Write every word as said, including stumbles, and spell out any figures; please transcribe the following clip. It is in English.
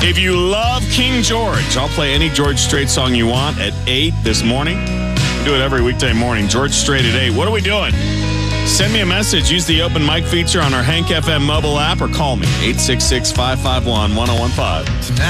If you love King George, I'll play any George Strait song you want at eight this morning. We do it every weekday morning. George Strait at eight. What are we doing? Send me a message. Use the open mic feature on our Hank F M mobile app or call me, eight six six, five five one, one oh one five.